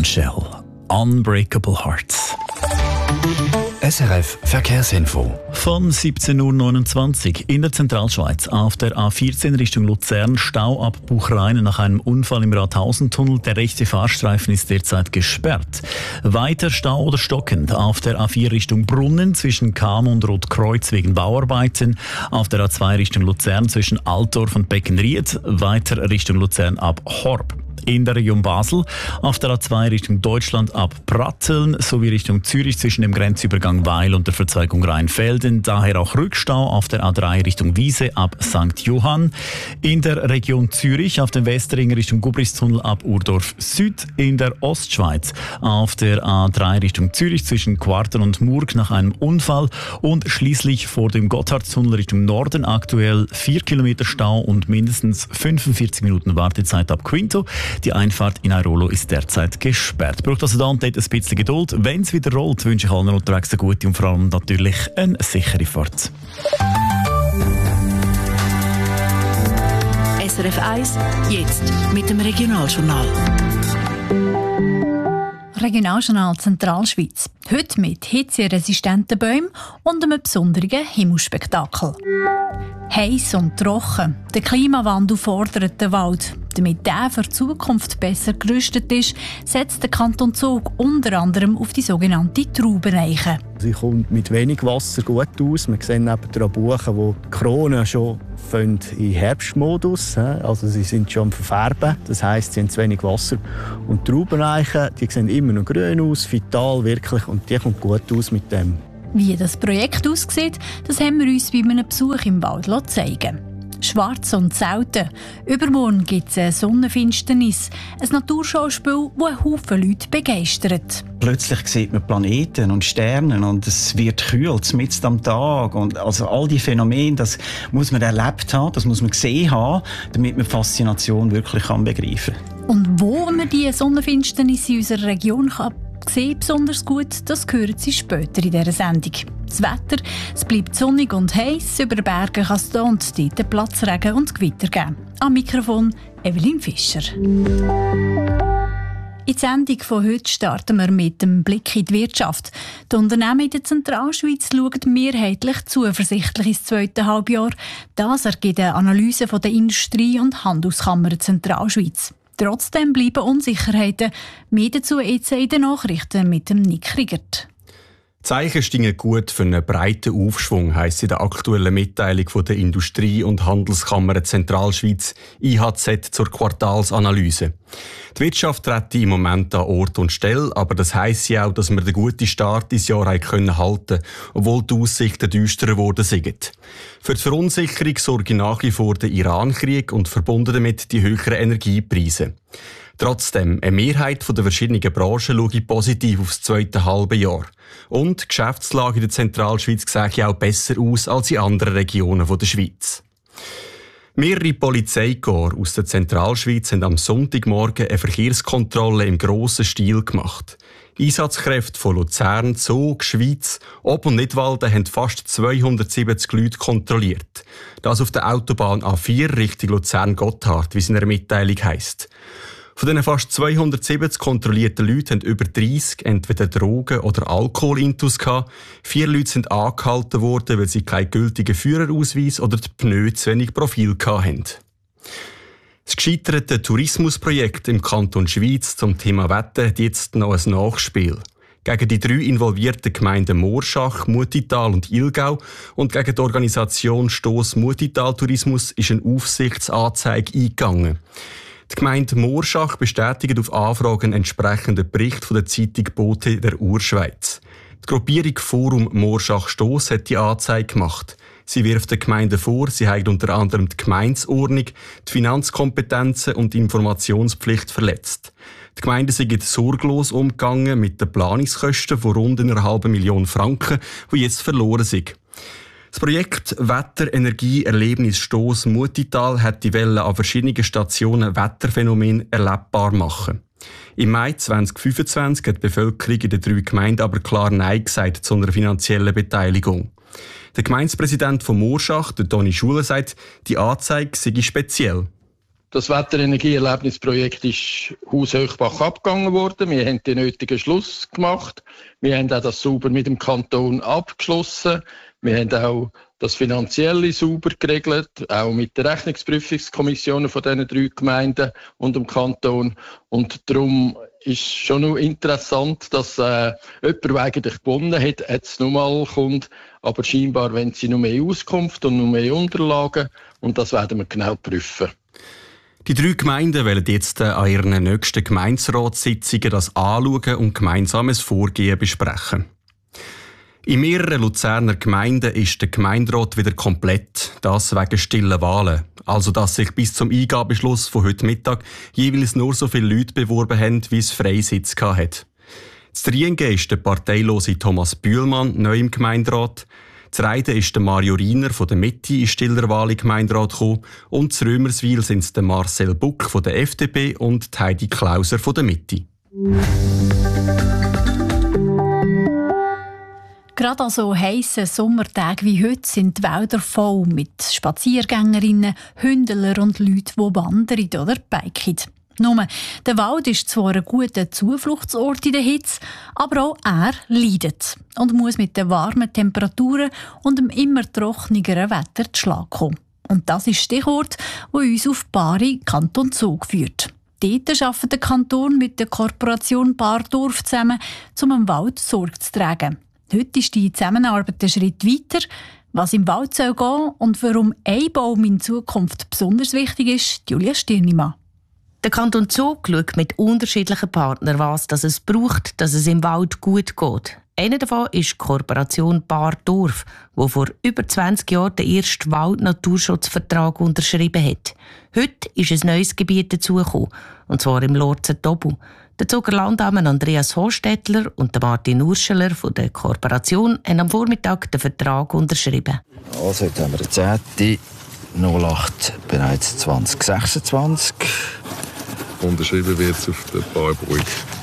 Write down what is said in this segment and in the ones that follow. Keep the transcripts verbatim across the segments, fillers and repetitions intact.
Shell. Unbreakable Hearts. S R F Verkehrsinfo. Von siebzehn Uhr neunundzwanzig in der Zentralschweiz auf der A vierzehn Richtung Luzern, Stau ab Buchreinen nach einem Unfall im Rathausentunnel. Der rechte Fahrstreifen ist derzeit gesperrt. Weiter Stau oder stockend auf der A vier Richtung Brunnen zwischen Cham und Rotkreuz wegen Bauarbeiten. Auf der A zwei Richtung Luzern zwischen Altdorf und Beckenried. Weiter Richtung Luzern ab Horb. In der Region Basel auf der A zwei Richtung Deutschland ab Pratteln sowie Richtung Zürich zwischen dem Grenzübergang Weil und der Verzweigung Rheinfelden. Daher auch Rückstau auf der A drei Richtung Wiese ab Sankt Johann. In der Region Zürich auf dem Westring Richtung Gubristunnel ab Urdorf Süd. In der Ostschweiz auf der A drei Richtung Zürich zwischen Quarten und Murg nach einem Unfall. Und schließlich vor dem Gotthardtunnel Richtung Norden aktuell vier Kilometer Stau und mindestens fünfundvierzig Minuten Wartezeit ab Quinto. Die Einfahrt in Airolo ist derzeit gesperrt. Braucht also da und dort ein bisschen Geduld. Wenn es wieder rollt, wünsche ich allen unterwegs eine gute und vor allem natürlich eine sichere Fahrt. S R F eins, jetzt mit dem Regionaljournal. Regionaljournal Zentralschweiz. Heute mit hitzeresistenten Bäumen und einem besonderen Himmelspektakel. Heiß und trocken. Der Klimawandel fordert den Wald. Damit der für die Zukunft besser gerüstet ist, setzt der Kanton Zug unter anderem auf die sogenannte Traubeneiche. Sie kommt mit wenig Wasser gut aus. Wir sehen neben der Buche, wo die Kronen schon in Herbstmodus, also sie sind schon am Verfärben. Das heisst, sie haben zu wenig Wasser. Und die Traubeneichen, die sehen immer noch grün aus, vital wirklich, und die kommt gut aus mit dem. Wie das Projekt aussieht, das haben wir uns bei einem Besuch im Wald zeigen. Schwarz und selten. Übermorgen gibt es eine Sonnenfinsternis. Ein Naturschauspiel, das einen Haufen Leute begeistert. Plötzlich sieht man Planeten und Sterne und es wird kühl, mitten am Tag. Und also all die Phänomene, das muss man erlebt haben, das muss man gesehen haben, damit man die Faszination wirklich begreifen kann. Und wo man diese Sonnenfinsternis in unserer Region kann sehen besonders gut, das hören Sie später in dieser Sendung. Das Wetter, es bleibt sonnig und heiß, über den Bergen kann es hier und dort Platzregen und Gewitter geben. Am Mikrofon Evelyn Fischer. In der Sendung von heute starten wir mit dem Blick in die Wirtschaft. Die Unternehmen in der Zentralschweiz schauen mehrheitlich zuversichtlich ins zweite Halbjahr. Das ergibt eine Analyse von der Industrie- und Handelskammer Zentralschweiz. Trotzdem bleiben Unsicherheiten. Mehr dazu jetzt in den Nachrichten mit dem Nick Riegert. Die Zeichen stehen gut für einen breiten Aufschwung, heisst in der aktuellen Mitteilung von der Industrie- und Handelskammer Zentralschweiz I H Z zur Quartalsanalyse. Die Wirtschaft tritt im Moment an Ort und Stelle, aber das heisst ja auch, dass wir den guten Start ins Jahr halten können, obwohl die Aussichten düsterer geworden sind. Für die Verunsicherung sorgen nach wie vor der Iran-Krieg und verbunden damit die höheren Energiepreise. Trotzdem, eine Mehrheit der verschiedenen Branchen schaut positiv aufs zweite halbe Jahr. Und die Geschäftslage in der Zentralschweiz sieht auch besser aus als in anderen Regionen der Schweiz. Mehrere Polizeikorps aus der Zentralschweiz haben am Sonntagmorgen eine Verkehrskontrolle im grossen Stil gemacht. Einsatzkräfte von Luzern, Zug, Schweiz, Ob- und Nidwalden haben fast zweihundertsiebzig Leute kontrolliert. Das auf der Autobahn A vier Richtung Luzern-Gotthard, wie es in einer Mitteilung heisst. Von diesen fast zweihundertsiebzig kontrollierten Leuten haben über dreissig entweder Drogen- oder Alkoholintus gehabt. Vier Leute sind angehalten worden, weil sie keinen gültigen Führerausweis oder die Pneu zu wenig Profil hatten. Das gescheiterte Tourismusprojekt im Kanton Schweiz zum Thema Wetter hat jetzt noch ein Nachspiel. Gegen die drei involvierten Gemeinden Morschach, Mutital und Ilgau und gegen die Organisation Stoss Mutital Tourismus ist eine Aufsichtsanzeige eingegangen. Die Gemeinde Morschach bestätigt auf Anfragen einen entsprechenden Bericht von der Zeitung Bote der Urschweiz. Die Gruppierung Forum Morschach Stoss hat die Anzeige gemacht. Sie wirft den Gemeinden vor, sie haben unter anderem die Gemeindeordnung, die Finanzkompetenzen und die Informationspflicht verletzt. Die Gemeinden sind sorglos umgegangen mit den Planungskosten von rund einer halben Million Franken, die jetzt verloren sind. Das Projekt Wetter, Energie, Erlebnis, Stoss, Mutital hat die Welle an verschiedenen Stationen Wetterphänomene erlebbar machen. Im Mai zweitausendfünfundzwanzig hat die Bevölkerung in den drei Gemeinden aber klar Nein gesagt zu einer finanziellen Beteiligung. Der Gemeindepräsident von Morschach, der Toni Schuler, sagt, die Anzeige sei speziell. Das Wetterenergieerlebnisprojekt ist haushoch abgegangen worden. Wir haben den nötigen Schluss gemacht. Wir haben auch das sauber mit dem Kanton abgeschlossen. Wir haben auch das Finanzielle sauber geregelt, auch mit den Rechnungsprüfungskommissionen von diesen drei Gemeinden und dem Kanton. Und darum ist schon noch interessant, dass äh, jemand, der eigentlich gewonnen hat, jetzt nochmal kommt. Aber scheinbar wollen sie noch mehr Auskunft und noch mehr Unterlagen. Und das werden wir genau prüfen. Die drei Gemeinden wollen jetzt an ihren nächsten Gemeinderatssitzungen das anschauen und gemeinsames Vorgehen besprechen. In mehreren Luzerner Gemeinden ist der Gemeinderat wieder komplett, das wegen stillen Wahlen. Also dass sich bis zum Eingabeschluss von heute Mittag jeweils nur so viele Leute beworben haben, wie es Freisitz hat. Zu Triengen ist der parteilose Thomas Bühlmann neu im Gemeinderat. Zu Reiden ist der Mario Riener von der Mitte in stiller Wahl im Gemeinderat gekommen und zu Römerswil sind es der Marcel Buck von der F D P und Heidi Klauser von der Mitte. Gerade an so heissen Sommertagen wie heute sind die Wälder voll mit Spaziergängerinnen, Hündler und Leuten, die wandern oder biken. Nur, der Wald ist zwar ein guter Zufluchtsort in der Hitze, aber auch er leidet und muss mit den warmen Temperaturen und dem immer trockeneren Wetter zu Schlag kommen. Und das ist das Stichwort, das uns auf Bari, Kanton Zug führt. Dort arbeitet der Kanton mit der Korporation Bardorf zusammen, um am Wald Sorge zu tragen. Heute ist die Zusammenarbeit einen Schritt weiter. Was im Wald soll gehen und warum ein Baum in Zukunft besonders wichtig ist, Julia Stirnimann. Der Kanton Zug schaut mit unterschiedlichen Partnern, was das es braucht, dass es im Wald gut geht. Einer davon ist die Korporation Bardorf, die vor über zwanzig Jahren den ersten Wald-Naturschutzvertrag unterschrieben hat. Heute ist ein neues Gebiet dazugekommen, und zwar im Lorzer Tobu. Der Zuger Landammann Andreas Hostetler und Martin Urscheler von der Kooperation haben am Vormittag den Vertrag unterschrieben. Also, jetzt haben wir den zehnten null acht bereits zwanzig sechsundzwanzig. Unterschrieben wird es auf der Baubrücke.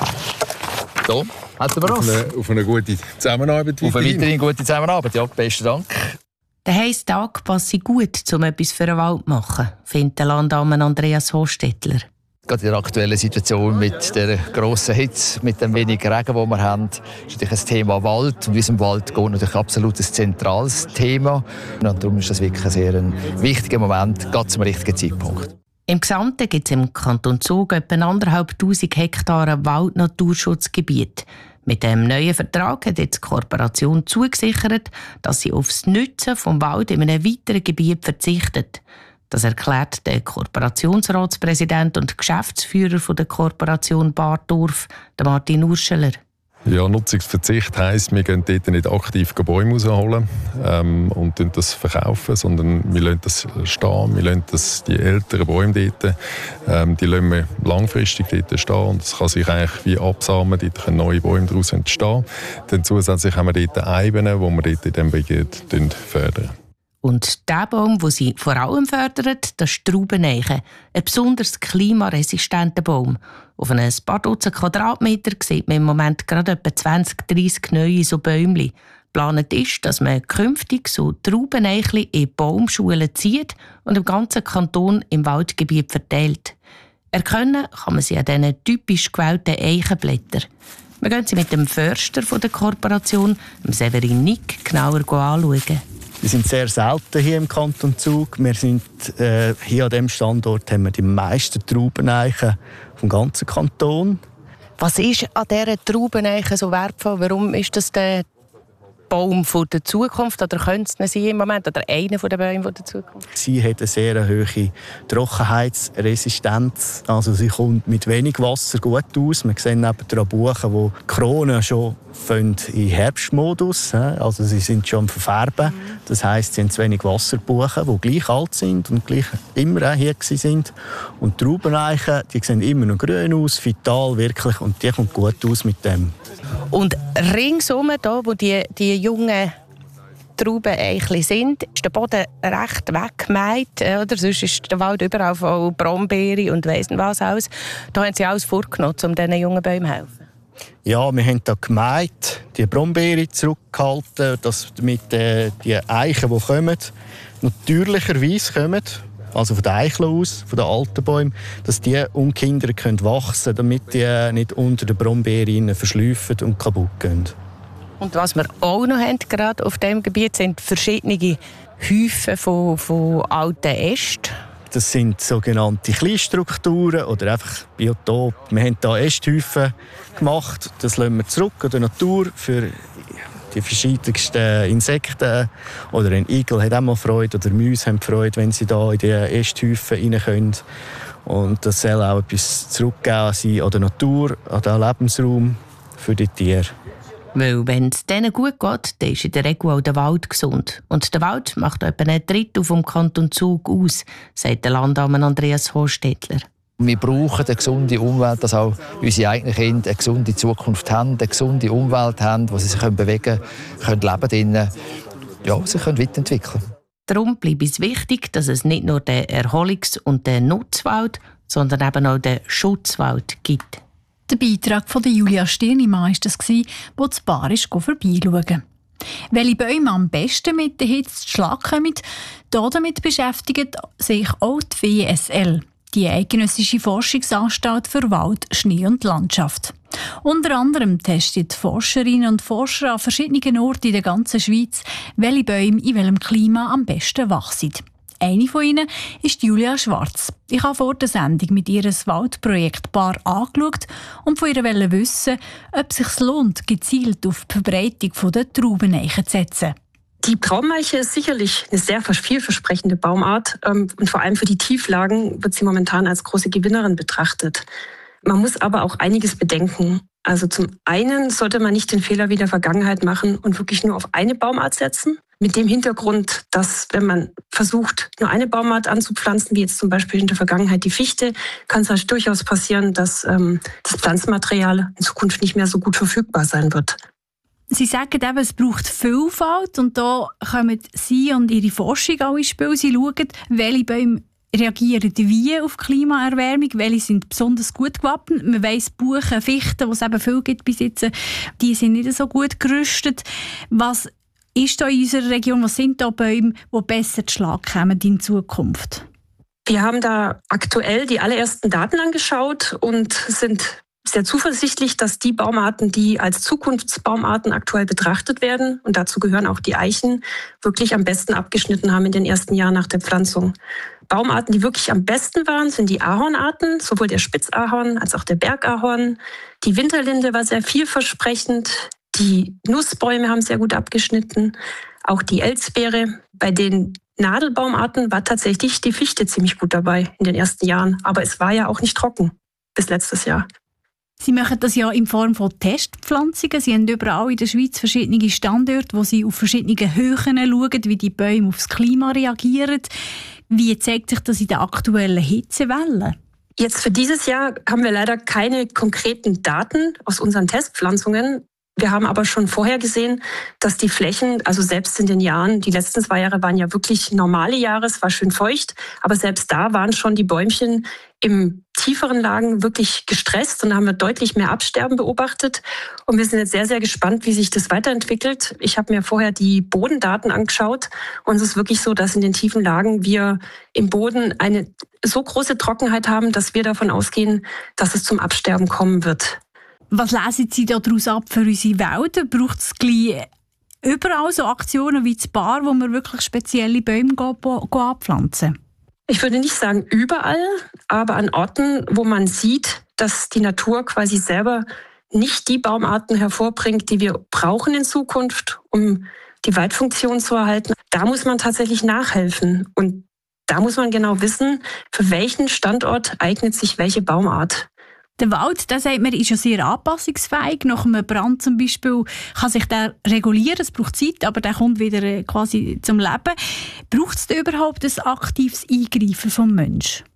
So, hätten wir auf eine, auf eine gute Zusammenarbeit. Auf eine weiterhin gute Zusammenarbeit, ja, besten Dank. Der heisse Tag passe gut, um etwas für den Wald zu machen, findet der Landammann Andreas Hostetler. Gerade in der aktuellen Situation mit der grossen Hitze, mit dem wenigen Regen, den wir haben, ist natürlich das Thema Wald. Und unserem Wald geht natürlich absolut ein zentrales Thema. Und darum ist das wirklich ein sehr ein wichtiger Moment, gerade zum richtigen Zeitpunkt. Im Gesamten gibt es im Kanton Zug etwa anderthalbtausend Hektare Waldnaturschutzgebiet. Mit dem neuen Vertrag hat jetzt die Kooperation zugesichert, dass sie auf das Nutzen des Wald in einem weiteren Gebiet verzichtet. Das erklärt der Kooperationsratspräsident und Geschäftsführer der Kooperation Bardorf, Martin Urscheler. Ja, Nutzungsverzicht heisst, wir gehen dort nicht aktiv Bäume rausholen ähm, und das verkaufen, sondern wir lassen das stehen. Wir lassen das, die älteren Bäume dort, ähm, die lassen wir langfristig dort stehen. Und es kann sich eigentlich wie absamen, dort können neue Bäume daraus entstehen. Dann zusätzlich haben wir dort Eiben, die wir dort in diesem Gebiet fördern. Und der Baum, den sie vor allem fördern, das ist die Traubeneiche, ein besonders klimaresistenter Baum. Auf ein paar Dutzend Quadratmeter sieht man im Moment gerade etwa zwanzig, dreissig neue so Bäumchen. Geplant ist, dass man künftig so Traubeneichli in Baumschulen zieht und im ganzen Kanton im Waldgebiet verteilt. Erkennen kann man sie an diesen typisch gewählten Eichenblättern. Wir gehen sie mit dem Förster der Kooperation, Severin Nick, genauer anschauen. Die sind sehr selten hier im Kanton Zug. Wir sind, äh, hier an diesem Standort haben wir die meisten Traubeneichen vom ganzen Kanton. Was ist an dieser Traubeneiche so wertvoll? Warum ist das der Baum der Zukunft? Oder könnte es sein im Moment? Oder einer der Bäume der Zukunft? Sie hat eine sehr hohe Trockenheitsresistenz. Also sie kommt mit wenig Wasser gut aus. Wir sehen neben der Buchen, wo die Kronen schon in Herbstmodus, also sie sind schon am Verfärben. Das heisst, sie haben zu wenig Wasserbuchen, die gleich alt sind und gleich immer auch hier sind. Und die Traubeneichen, die sehen immer noch grün aus, vital wirklich, und die kommt gut aus mit dem. Und ringsum, da, wo die, die jungen Traubeneichli sind, ist der Boden recht weggemäht. Oder? Sonst ist der Wald überall voll Brombeere und weiss nicht was alles. Da haben sie alles vorgenommen, um diesen jungen Bäumen zu helfen. Ja, wir haben da gemeint, die Brombeere zurückgehalten, dass damit äh, die Eichen, die kommen, natürlicherweise kommen. also von den Eicheln aus, von den alten Bäumen, dass die ungehindert können wachsen können, damit die nicht unter den Brombeeren verschleifen und kaputt gehen. Und was wir auch noch haben, gerade auf diesem Gebiet, sind verschiedene Häufen von, von alten Ästen. Das sind sogenannte Kleinstrukturen oder einfach Biotope. Wir haben hier Ästhäufen gemacht. Das lassen wir zurück an die Natur für die verschiedensten Insekten. Oder ein Igel hat auch mal Freude oder Mäuse haben Freude, wenn sie hier in die Ästhäufen rein können. Und das soll auch etwas zurückgeben sein an die Natur, an den Lebensraum für die Tiere. Weil wenn es denen gut geht, dann ist in der Regel auch der Wald gesund. Und der Wald macht etwa ein Drittel vom Kanton Zug aus, sagt der Landammann Andreas Hostetler. Wir brauchen eine gesunde Umwelt, dass auch unsere eigenen Kinder eine gesunde Zukunft haben, eine gesunde Umwelt haben, wo sie sich bewegen können, können leben können, ja, sich weiterentwickeln können. Darum bleibt es wichtig, dass es nicht nur den Erholungs- und den Nutzwald, sondern eben auch den Schutzwald gibt. Der Beitrag von Julia Stirnimann war das, wo das Paar vorbeischauen. Welche Bäume am besten mit der Hitze zu Schlag kommen, damit beschäftigt sich auch die W S L, die Eidgenössische Forschungsanstalt für Wald, Schnee und Landschaft. Unter anderem testet Forscherinnen und Forscher an verschiedenen Orten in der ganzen Schweiz, welche Bäume in welchem Klima am besten wachsen. Eine von ihnen ist Julia Schwarz. Ich habe vor der Sendung mit ihr ein Waldprojektpaar angeschaut und von ihr wissen, ob es sich lohnt, gezielt auf die Verbreitung der Traubeneichen zu setzen. Die Brauneiche ist sicherlich eine sehr vielversprechende Baumart und vor allem für die Tieflagen wird sie momentan als große Gewinnerin betrachtet. Man muss aber auch einiges bedenken. Also zum einen sollte man nicht den Fehler wie der Vergangenheit machen und wirklich nur auf eine Baumart setzen. Mit dem Hintergrund, dass wenn man versucht, nur eine Baumart anzupflanzen, wie jetzt zum Beispiel in der Vergangenheit die Fichte, kann es halt durchaus passieren, dass ähm, das Pflanzenmaterial in Zukunft nicht mehr so gut verfügbar sein wird. Sie sagen eben, es braucht Vielfalt und da kommen Sie und Ihre Forschung auch ins Spiel. Sie schauen, welche Bäume reagieren wie auf Klimaerwärmung, welche sind besonders gut gewappnet. Man weiss, Buchen, Fichten, die es eben viel gibt bis jetzt, die sind nicht so gut gerüstet. Was ist da in unserer Region, was sind da Bäume, die besser zu Schlag kommen in Zukunft? Wir haben da aktuell die allerersten Daten angeschaut und sind sehr zuversichtlich, dass die Baumarten, die als Zukunftsbaumarten aktuell betrachtet werden, und dazu gehören auch die Eichen, wirklich am besten abgeschnitten haben in den ersten Jahren nach der Pflanzung. Baumarten, die wirklich am besten waren, sind die Ahornarten, sowohl der Spitzahorn als auch der Bergahorn. Die Winterlinde war sehr vielversprechend. Die Nussbäume haben sehr gut abgeschnitten. Auch die Elsbeere. Bei den Nadelbaumarten war tatsächlich die Fichte ziemlich gut dabei in den ersten Jahren. Aber es war ja auch nicht trocken bis letztes Jahr. Sie machen das ja in Form von Testpflanzungen. Sie haben überall in der Schweiz verschiedene Standorte, wo Sie auf verschiedene Höhen schauen, wie die Bäume aufs Klima reagieren. Wie zeigt sich das in der aktuellen Hitzewelle? Jetzt für dieses Jahr haben wir leider keine konkreten Daten aus unseren Testpflanzungen. Wir haben aber schon vorher gesehen, dass die Flächen, also selbst in den Jahren, die letzten zwei Jahre waren ja wirklich normale Jahre, es war schön feucht, aber selbst da waren schon die Bäumchen im tieferen Lagen wirklich gestresst und da haben wir deutlich mehr Absterben beobachtet. Und wir sind jetzt sehr, sehr gespannt, wie sich das weiterentwickelt. Ich habe mir vorher die Bodendaten angeschaut und es ist wirklich so, dass in den tiefen Lagen wir im Boden eine so große Trockenheit haben, dass wir davon ausgehen, dass es zum Absterben kommen wird. Was lesen Sie daraus ab für unsere Wälder? Braucht es gleich überall so Aktionen wie das Paar, wo wir wirklich spezielle Bäume anpflanzen? Ich würde nicht sagen überall, aber an Orten, wo man sieht, dass die Natur quasi selber nicht die Baumarten hervorbringt, die wir brauchen in Zukunft, um die Waldfunktion zu erhalten, da muss man tatsächlich nachhelfen. Und da muss man genau wissen, für welchen Standort eignet sich welche Baumart. Der Wald, der sagt man, ist ja sehr anpassungsfähig. Nach einem Brand zum Beispiel kann sich der regulieren. Es braucht Zeit, aber der kommt wieder quasi zum Leben. Braucht es überhaupt ein aktives Eingreifen vom Menschen?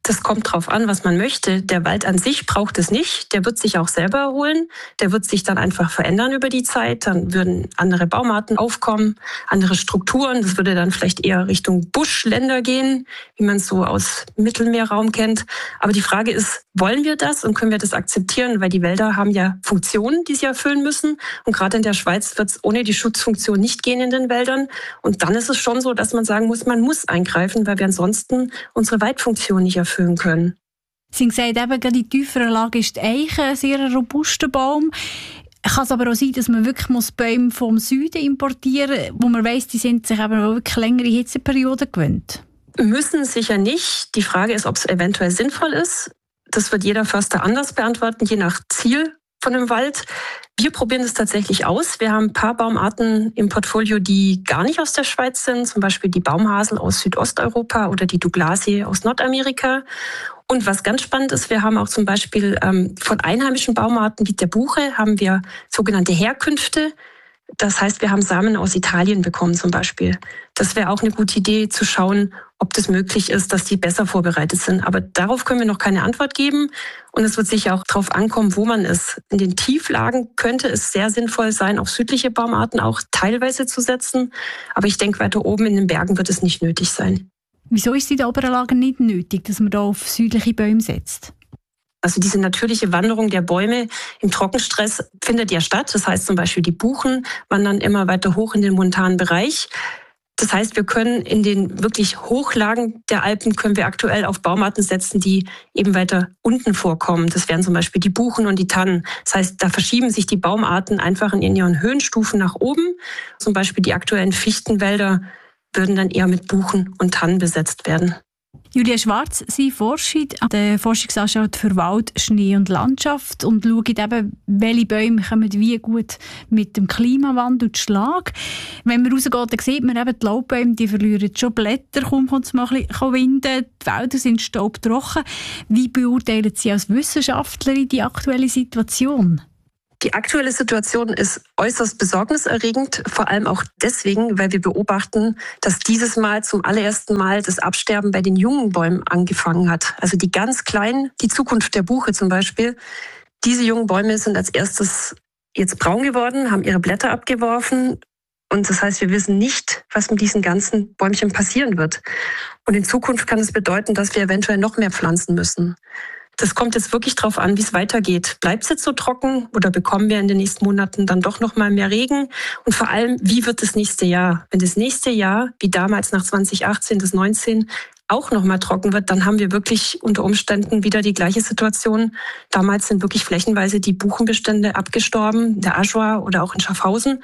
Das kommt drauf an, was man möchte. Der Wald an sich braucht es nicht. Der wird sich auch selber erholen. Der wird sich dann einfach verändern über die Zeit. Dann würden andere Baumarten aufkommen, andere Strukturen. Das würde dann vielleicht eher Richtung Buschländer gehen, wie man es so aus Mittelmeerraum kennt. Aber die Frage ist, wollen wir das und können wir das akzeptieren? Weil die Wälder haben ja Funktionen, die sie erfüllen müssen. Und gerade in der Schweiz wird es ohne die Schutzfunktion nicht gehen in den Wäldern. Und dann ist es schon so, dass man sagen muss, man muss eingreifen, weil wir ansonsten unsere Waldfunktion nicht erfüllen können. Sie haben gesagt, eben gerade in tieferen Lagen ist die Eiche ein sehr robuster Baum. Kann es aber auch sein, dass man wirklich muss Bäume vom Süden importieren muss, wo man weiss, die sind sich aber wirklich längere Hitzeperioden gewöhnt? Müssen sicher nicht. Die Frage ist, ob es eventuell sinnvoll ist. Das wird jeder Förster anders beantworten, je nach Ziel von dem Wald. Wir probieren es tatsächlich aus. Wir haben ein paar Baumarten im Portfolio, die gar nicht aus der Schweiz sind, zum Beispiel die Baumhasel aus Südosteuropa oder die Douglasie aus Nordamerika. Und was ganz spannend ist, wir haben auch zum Beispiel ähm, von einheimischen Baumarten wie der Buche haben wir sogenannte Herkünfte. Das heißt, wir haben Samen aus Italien bekommen zum Beispiel. Das wäre auch eine gute Idee, zu schauen, ob das möglich ist, dass die besser vorbereitet sind. Aber darauf können wir noch keine Antwort geben. Und es wird sicher auch darauf ankommen, wo man ist. In den Tieflagen könnte es sehr sinnvoll sein, auf südliche Baumarten auch teilweise zu setzen. Aber ich denke, weiter oben in den Bergen wird es nicht nötig sein. Wieso ist es in den oberen Lagen nicht nötig, dass man da auf südliche Bäume setzt? Also diese natürliche Wanderung der Bäume im Trockenstress findet ja statt. Das heißt zum Beispiel, die Buchen wandern immer weiter hoch in den montanen Bereich. Das heißt, wir können in den wirklich Hochlagen der Alpen können wir aktuell auf Baumarten setzen, die eben weiter unten vorkommen. Das wären zum Beispiel die Buchen und die Tannen. Das heißt, da verschieben sich die Baumarten einfach in ihren Höhenstufen nach oben. Zum Beispiel die aktuellen Fichtenwälder würden dann eher mit Buchen und Tannen besetzt werden. Julia Schwarz, Sie forschen an der Forschungsanstalt für Wald, Schnee und Landschaft und schauen eben, welche Bäume kommen wie gut mit dem Klimawandel zu Schlag. Wenn man rausgeht, dann sieht man eben, die Laubbäume die verlieren schon Blätter, kaum kommt es mal ein bisschen winden, die Wälder sind staubtrocken. Wie beurteilen Sie als Wissenschaftlerin die aktuelle Situation? Die aktuelle Situation ist äußerst besorgniserregend, vor allem auch deswegen, weil wir beobachten, dass dieses Mal zum allerersten Mal das Absterben bei den jungen Bäumen angefangen hat. Also die ganz kleinen, die Zukunft der Buche zum Beispiel, diese jungen Bäume sind als erstes jetzt braun geworden, haben ihre Blätter abgeworfen. Und das heißt, wir wissen nicht, was mit diesen ganzen Bäumchen passieren wird. Und in Zukunft kann es bedeuten, dass wir eventuell noch mehr pflanzen müssen. Das kommt jetzt wirklich darauf an, wie es weitergeht. Bleibt es jetzt so trocken oder bekommen wir in den nächsten Monaten dann doch noch mal mehr Regen? Und vor allem, wie wird das nächste Jahr? Wenn das nächste Jahr, wie damals nach zwanzig achtzehn bis neunzehn, auch noch mal trocken wird, dann haben wir wirklich unter Umständen wieder die gleiche Situation. Damals sind wirklich flächenweise die Buchenbestände abgestorben, der Aschua oder auch in Schaffhausen.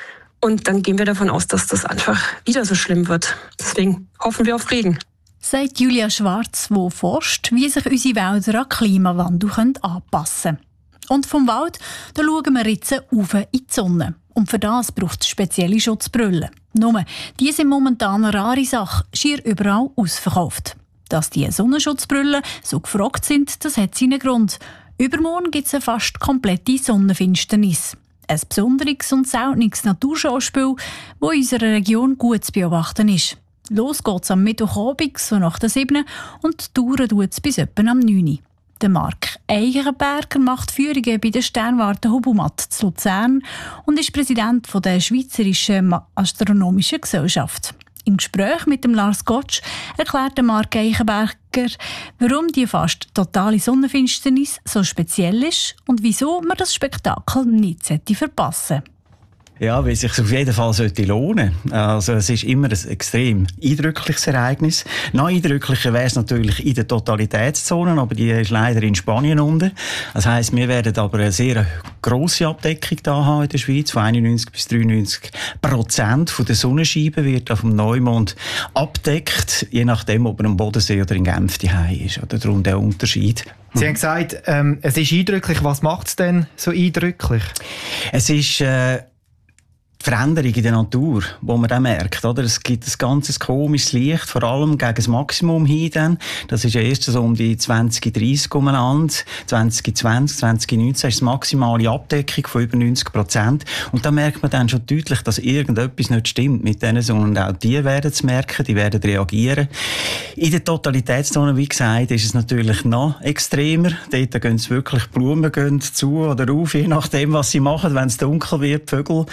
Und dann gehen wir davon aus, dass das einfach wieder so schlimm wird. Deswegen hoffen wir auf Regen. Sagt Julia Schwarz, die forscht, wie sich unsere Wälder an Klimawandel anpassen können. Und vom Wald da schauen wir jetzt rauf in die Sonne. Und für das braucht es spezielle Schutzbrillen. Nur, die sind momentan eine rare Sache, schier überall ausverkauft. Dass die Sonnenschutzbrillen so gefragt sind, das hat seinen Grund. Übermorgen gibt es eine fast komplette Sonnenfinsternis. Ein besonderes und seltenes Naturschauspiel, das in unserer Region gut zu beobachten ist. Los geht's am Mittwochabend, so nach der sieben und dauert es bis etwa am neun. Der Marc Eigenberger macht Führungen bei der Sternwarte Hobumat zu Luzern und ist Präsident der Schweizerischen Astronomischen Gesellschaft. Im Gespräch mit dem Lars Gottsch erklärt der Marc Eigenberger, warum die fast totale Sonnenfinsternis so speziell ist und wieso man das Spektakel nicht verpassen sollte. Ja, weil es sich auf jeden Fall sollte lohnen. Also es ist immer ein extrem eindrückliches Ereignis. Noch eindrücklicher wäre es natürlich in den Totalitätszonen, aber die ist leider in Spanien unten. Das heisst, wir werden aber eine sehr grosse Abdeckung da haben in der Schweiz. Von einundneunzig bis dreiundneunzig Prozent von der Sonnenscheibe wird auf dem Neumond abdeckt, je nachdem, ob er am Bodensee oder in Genf daheim ist. Oder darum der Unterschied. Sie haben gesagt, ähm, es ist eindrücklich. Was macht es denn so eindrücklich? Es ist... Äh, Veränderung in der Natur, wo man dann merkt, oder? Es gibt ein ganz komisches Licht, vor allem gegen das Maximum hin dann. Das ist ja erst so um die zwanzig dreißig umeinander. zwanzig zwanzig, zwanzig neunzehn ist die maximale Abdeckung von über neunzig Prozent. Und da merkt man dann schon deutlich, dass irgendetwas nicht stimmt mit diesen Sonnen. Und auch die werden es merken, die werden reagieren. In der Totalitätszone, wie gesagt, ist es natürlich noch extremer. Dort gehen es wirklich, Blumen gehen zu oder auf, je nachdem, was sie machen. Wenn es dunkel wird, die Vögel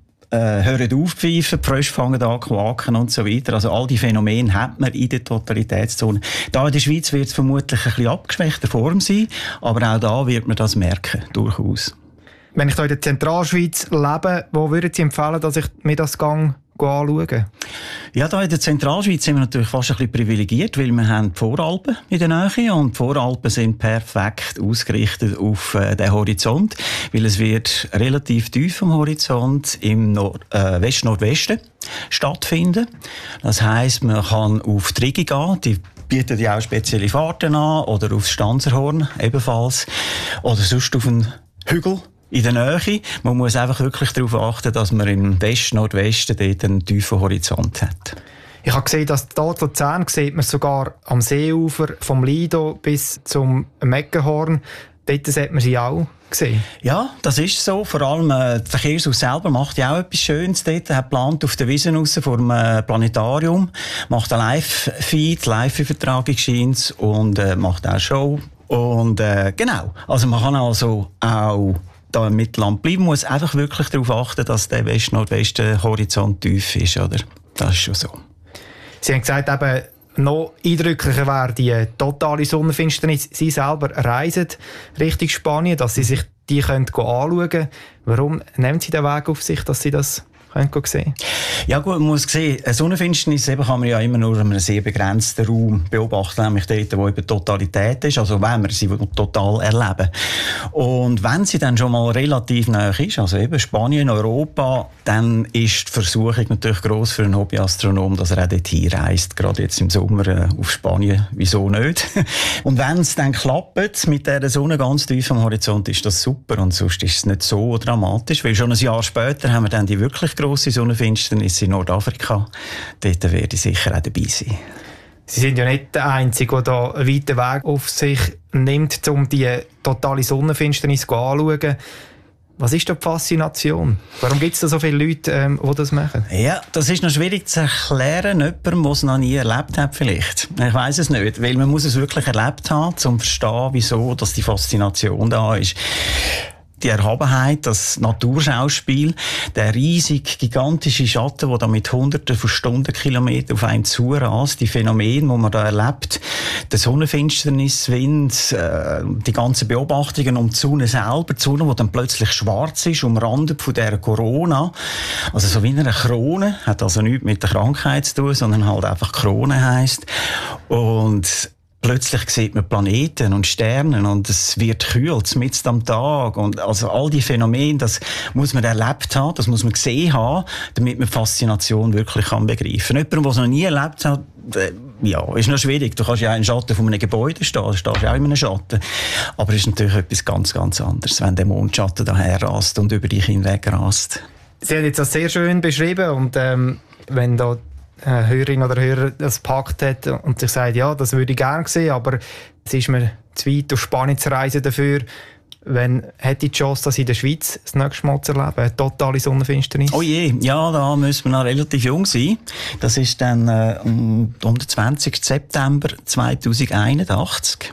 Äh, hören auf zu pfeifen, die Frösche fangen an zu quaken und so weiter. Also all die Phänomene hat man in der Totalitätszone. Da in der Schweiz wird es vermutlich ein bisschen abgeschwächter Form sein, aber auch da wird man das merken, durchaus. Wenn ich hier in der Zentralschweiz lebe, wo würden Sie empfehlen, dass ich mir das Gang anschauen? Ja, da in der Zentralschweiz sind wir natürlich fast ein bisschen privilegiert, weil wir haben die Voralpen in der Nähe und die Voralpen sind perfekt ausgerichtet auf äh, den Horizont, weil es wird relativ tief am Horizont im Nord- äh, West-Nordwesten stattfinden. Das heisst, man kann auf die Rigi gehen, die bieten ja auch spezielle Fahrten an, oder aufs Stanzerhorn ebenfalls, oder sonst auf einen Hügel in der Nähe. Man muss einfach wirklich darauf achten, dass man im West-Nordwesten dort einen tiefen Horizont hat. Ich habe gesehen, dass dort Luzern sieht man sogar am Seeufer vom Lido bis zum Meckenhorn. Dort sieht man sie auch gesehen. Ja, das ist so. Vor allem äh, der Verkehrshaus selber macht ja auch etwas Schönes dort. Er hat geplant auf der Wiese raus vor dem äh, Planetarium, macht einen Live-Feed, Live-Übertragung scheint's und äh, macht auch Show. Und äh, genau, also man kann also auch da im Mittelland bleiben, muss einfach wirklich darauf achten, dass der West-Nordwesten-Horizont tief ist, oder? Das ist schon so. Sie haben gesagt, eben, noch eindrücklicher wäre die totale Sonnenfinsternis. Sie selber reisen Richtung Spanien, dass Sie sich die können anschauen können. Warum nehmen Sie den Weg auf sich, dass Sie das können sehen? Ja gut, man muss sehen, eine Sonnenfinsternis eben kann man ja immer nur in einem sehr begrenzten Raum beobachten, nämlich dort, wo eben Totalität ist, also wenn wir sie total erleben. Und wenn sie dann schon mal relativ nahe ist, also eben Spanien, Europa, dann ist die Versuchung natürlich gross für einen Hobbyastronom, dass er auch dorthin reist, gerade jetzt im Sommer äh, auf Spanien, wieso nicht? Und wenn es dann klappt, mit dieser Sonne ganz tief am Horizont, ist das super und sonst ist es nicht so dramatisch, weil schon ein Jahr später haben wir dann die wirklich grosse Sonnenfinsternis in Nordafrika. Dort werde ich sicher auch dabei sein. Sie sind ja nicht der Einzige, der da einen weiten Weg auf sich nimmt, um die totale Sonnenfinsternis anzuschauen. Was ist da die Faszination? Warum gibt es da so viele Leute, ähm, die das machen? Ja, das ist noch schwierig zu erklären, jemandem, der es noch nie erlebt hat vielleicht. Ich weiss es nicht, weil man muss es wirklich erlebt haben, um zu verstehen, wieso dass die Faszination da ist. Die Erhabenheit, das Naturschauspiel, der riesig gigantische Schatten, der da mit Hunderten von Stundenkilometern auf einen zurast, die Phänomene, die man da erlebt, der Sonnenfinsternis, Wind, äh, die ganzen Beobachtungen um die Sonne selber, die Sonne, die dann plötzlich schwarz ist, umrandet von dieser Corona, also so wie eine Krone, hat also nichts mit der Krankheit zu tun, sondern halt einfach Krone heisst. Und plötzlich sieht man Planeten und Sterne und es wird kühl, mitten am Tag. Und also all die Phänomene, das muss man erlebt haben, das muss man gesehen haben, damit man die Faszination wirklich kann begreifen kann. Jemand, der es noch nie erlebt hat, ja, ist noch schwierig. Du kannst ja im Schatten von einem Gebäude stehen, du stehst ja auch in einem Schatten. Aber es ist natürlich etwas ganz, ganz anderes, wenn der Mondschatten daher rast und über dich hinweg rast. Sie haben jetzt das sehr schön beschrieben und ähm, wenn da Hörerin oder Hörer das gepackt hat und sich sagt, ja, das würde ich gerne sehen, aber es ist mir zu weit auf Spanien zu reisen dafür. Wenn hätte ich die Chance, dass ich in der Schweiz das nächste Mal zu erleben? Eine totale Sonnenfinsternis? Oh je, ja, da müssen wir noch relativ jung sein. Das ist dann äh, um den zwanzigsten September zweitausendeinundachtzig.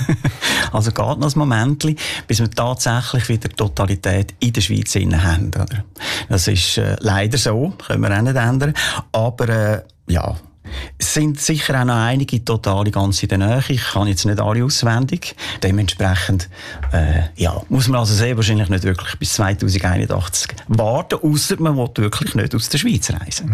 Also geht noch ein Momentchen, bis wir tatsächlich wieder Totalität in der Schweiz haben. Oder? Das ist äh, leider so, können wir auch nicht ändern. Aber äh, ja, es sind sicher auch noch einige totale ganz in der Nähe. Ich kann jetzt nicht alle auswendig. Dementsprechend äh, ja, muss man also sehr wahrscheinlich nicht wirklich bis zweitausendeinundachtzig warten, ausser man will wirklich nicht aus der Schweiz reisen.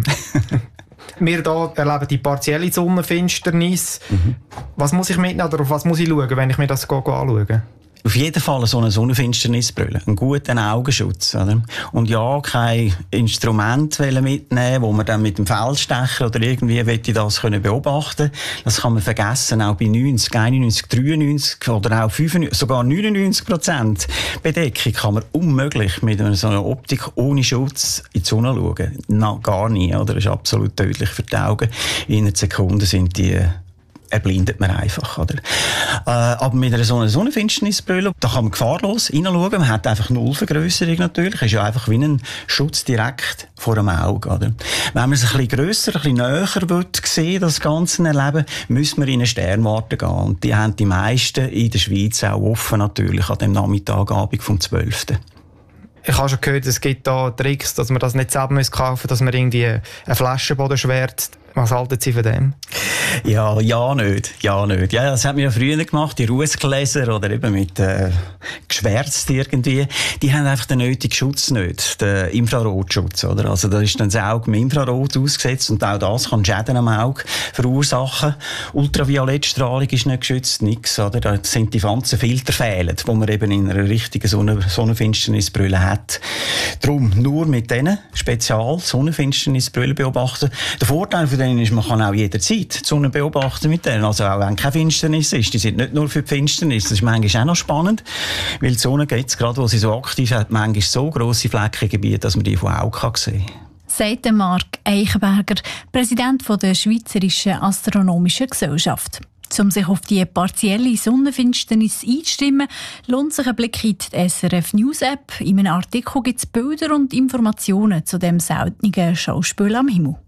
Wir hier erleben die partielle Sonnenfinsternis. Mhm. Was muss ich mitnehmen oder auf was muss ich schauen, wenn ich mir das anschaue? Auf jeden Fall so eine Sonnenfinsternisbrille, einen guten Augenschutz. Oder? Und ja, kein Instrument mitnehmen, wo man dann mit dem Feldstecher oder irgendwie das können beobachten können. Das kann man vergessen, auch bei neunzig, einundneunzig, dreiundneunzig oder auch fünfundneunzig, sogar neunundneunzig Prozent Bedeckung kann man unmöglich mit so einer Optik ohne Schutz in die Sonne schauen. Na, gar nie, oder? Das ist absolut tödlich für die Augen. In einer Sekunde sind die erblindet man einfach, oder? Äh, aber mit einer so einer Sonnenfinsternisbrille, da kann man gefahrlos reinschauen. Man hat einfach Nullvergrösserung natürlich. Ist ja einfach wie ein Schutz direkt vor dem Auge, oder? Wenn man es ein bisschen grösser, ein bisschen näher will sehen, das Ganze erleben, müssen wir in eine Sternwarte gehen. Und die haben die meisten in der Schweiz auch offen, natürlich, an dem Nachmittagabend vom zwölften Ich habe schon gehört, es gibt da Tricks, dass man das nicht selber kaufen muss, dass man irgendwie ein Flaschenbodenschwert. Was halten Sie von dem? Ja, ja nicht. Ja, nicht. Ja, das hat man ja früher gemacht, die Rußgläser oder eben mit äh, geschwärzt irgendwie. Die haben einfach den nötigen Schutz nicht, den Infrarotschutz, oder? Also da ist dann das Auge mit Infrarot ausgesetzt und auch das kann Schäden am Auge verursachen. Ultraviolettstrahlung ist nicht geschützt, nichts, oder? Da sind die ganzen Filter fehlen, die man eben in einer richtigen Sonne- Sonnenfinsternisbrille hat. Darum nur mit diesen Spezial-Sonnenfinsternisbrille beobachten. Der Vorteil für ist, man kann auch jederzeit die Sonne beobachten mit denen. Also auch wenn keine Finsternis ist. Die sind nicht nur für die Finsternis. Das ist manchmal auch noch spannend. Weil die Sonne geht, gerade wo sie so aktiv hat, manchmal so grosse Flächengebiete, dass man die von Augen sehen kann. Sagt Marc Eichenberger, Präsident der Schweizerischen Astronomischen Gesellschaft. Um sich auf die partielle Sonnenfinsternis einzustimmen, lohnt sich ein Blick in die S R F News App. In einem Artikel gibt es Bilder und Informationen zu dem seltenen Schauspiel am Himmel.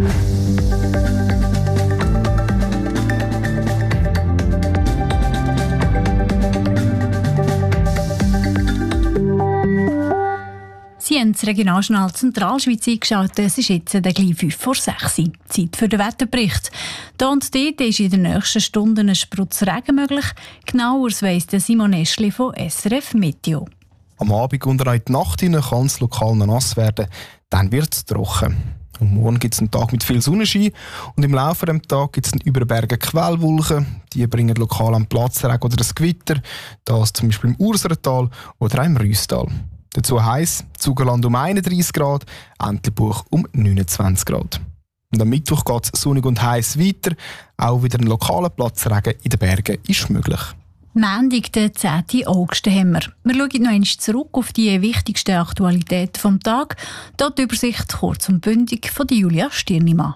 Sie haben das Regionaljournal Zentralschweiz eingeschaltet. Es ist jetzt gleich fünf vor sechs. Zeit für den Wetterbericht. Hier und dort ist in den nächsten Stunden ein Sprutz Regen möglich. Genaueres weiss Simon Eschli von S R F Meteo. Am Abend und in die Nacht hinein kann es lokal noch nass werden. Dann wird es trocken. Und morgen gibt es einen Tag mit viel Sonnenschein und im Laufe des Tages gibt es über den Bergen Quellwolken. Die bringen lokal am Platzregen oder ein Gewitter, das zum Beispiel im Ursertal oder auch im Rüsstal. Dazu heiß, Zugerland um einunddreissig Grad, Entlebuch um neunundzwanzig Grad. Und am Mittwoch geht es sonnig und heiß weiter. Auch wieder ein lokaler Platzregen in den Bergen ist möglich. Montag, den zehnten August haben wir. Wir schauen noch einmal zurück auf die wichtigsten Aktualitäten des Tages. Dort die Übersicht kurz und bündig von Julia Stirnimann.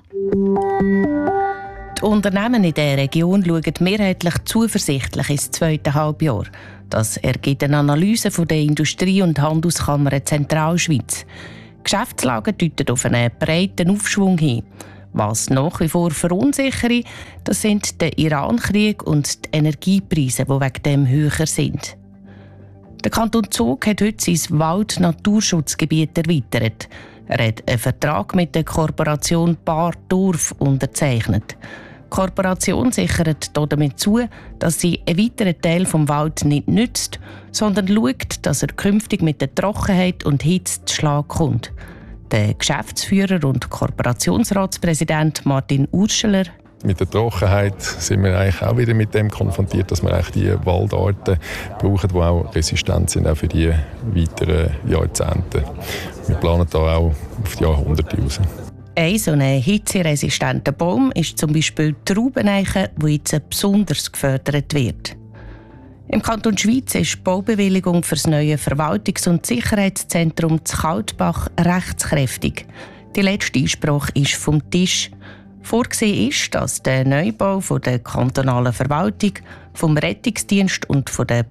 Die Unternehmen in der Region schauen mehrheitlich zuversichtlich ins zweite Halbjahr. Das ergibt eine Analyse von der Industrie- und Handelskammer Zentralschweiz. Die Geschäftslage deutet auf einen breiten Aufschwung hin. Was nach wie vor verunsichert, das sind der Iran-Krieg und die Energiepreise, die wegen dem höher sind. Der Kanton Zug hat heute sein Wald-Naturschutzgebiet erweitert. Er hat einen Vertrag mit der Kooperation Bardorf unterzeichnet. Die Kooperation sichert damit zu, dass sie einen weiteren Teil vom Wald nicht nützt, sondern schaut, dass er künftig mit der Trockenheit und Hitze zu Schlag kommt. Der Geschäftsführer und Kooperationsratspräsident Martin Urscheler: Mit der Trockenheit sind wir eigentlich auch wieder mit dem konfrontiert, dass wir eigentlich die Waldarten brauchen, die auch resistent sind auch für die weiteren Jahrzehnte. Wir planen da auch auf die Jahrhunderte raus. Ein so ein hitzeresistenter Baum ist zum Beispiel die Traubeneiche, die jetzt besonders gefördert wird. Im Kanton Schweiz ist die Baubewilligung für das neue Verwaltungs- und Sicherheitszentrum zu Kaltbach rechtskräftig. Die letzte Einsprache ist vom Tisch. Vorgesehen ist, dass der Neubau von der kantonalen Verwaltung, vom Rettungsdienst und von der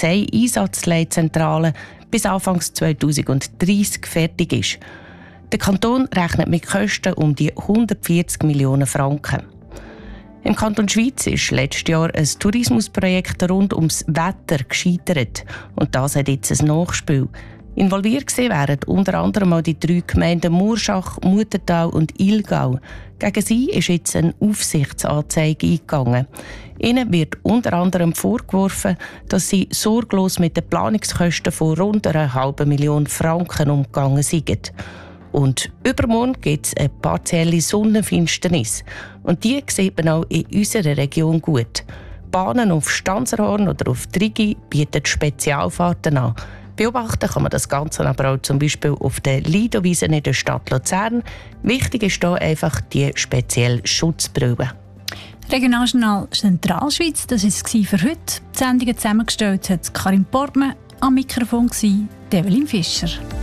Polizeieinsatzleitzentrale bis Anfang zweitausenddreissig fertig ist. Der Kanton rechnet mit Kosten um die hundertvierzig Millionen Franken. Im Kanton Schweiz ist letztes Jahr ein Tourismusprojekt rund ums Wetter gescheitert. Und das hat jetzt ein Nachspiel. Involviert wären unter anderem auch die drei Gemeinden Murschach, Muttertal und Ilgau. Gegen sie ist jetzt eine Aufsichtsanzeige eingegangen. Ihnen wird unter anderem vorgeworfen, dass sie sorglos mit den Planungskosten von rund einer halben Million Franken umgegangen sind. Und übermorgen gibt es eine partielle Sonnenfinsternis. Und die sieht man auch in unserer Region gut. Bahnen auf Stanzerhorn oder auf Trigi bieten Spezialfahrten an. Beobachten kann man das Ganze aber auch zum Beispiel auf den Lido-Wiesen in der Stadt Luzern. Wichtig ist hier einfach die spezielle Schutzbrille. Regionaljournal Zentralschweiz, das war es für heute. Die Sendung zusammengestellt hat Karin Portmann, am Mikrofon war Evelyn Fischer.